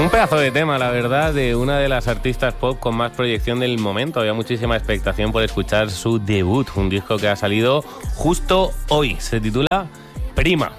Un pedazo de tema, la verdad, de una de las artistas pop con más proyección del momento. Había muchísima expectación por escuchar su debut, un disco que ha salido justo hoy. Se titula Prima.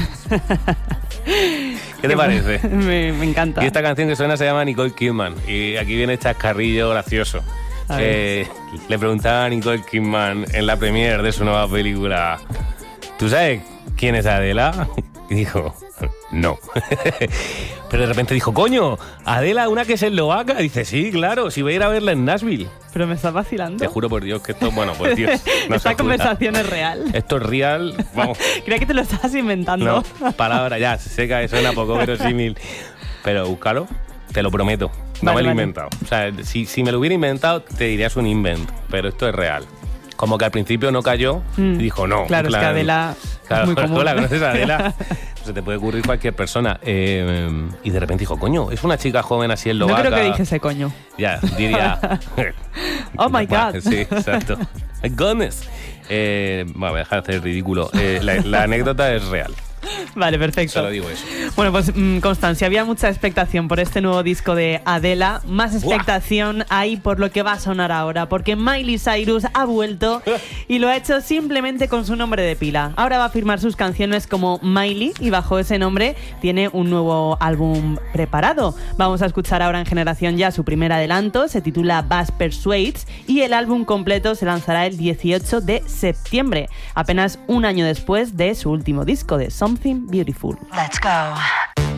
¿Qué te parece? Me encanta. Y esta canción que suena se llama Nicole Kidman. Y aquí viene chascarrillo gracioso. Le preguntaba a Nicole Kidman en la premiere de su nueva película: ¿tú sabes quién es Adela? Y dijo: no. Pero de repente dijo: coño, Adela, una que es eslovaca. Dice: sí, claro, si voy a ir a verla en Nashville. Pero me estás vacilando. Te juro por Dios que esto, bueno, por Dios. No Esta conversación es real. Esto es real, vamos. Creía que te lo estabas inventando. No, palabra ya, sé que suena poco verosímil. Pero búscalo, te lo prometo. No me lo he inventado. O sea, si me lo hubiera inventado, te dirías un invento. Pero esto es real. Como que al principio no cayó y dijo no. Claro, es que Adela claro, es muy común. ¿la conoces a Adela? Se te puede ocurrir cualquier persona. Y de repente dijo: coño, es una chica joven así eslovaca. No creo que dijese coño. Ya, diría... Oh my God. Sí, exacto. My goodness. Bueno, voy a dejar de hacer el ridículo. La anécdota es real. Vale, perfecto. Solo digo eso. Bueno, pues Constancia, había mucha expectación por este nuevo disco de Adela. Más expectación hay por lo que va a sonar ahora, porque Miley Cyrus ha vuelto y lo ha hecho simplemente con su nombre de pila. Ahora va a firmar sus canciones como Miley y bajo ese nombre tiene un nuevo álbum preparado. Vamos a escuchar ahora en Generación Ya su primer adelanto, se titula Bass Persuades y el álbum completo se lanzará el 18 de septiembre, apenas un año después de su último disco de Something Beautiful. Let's go.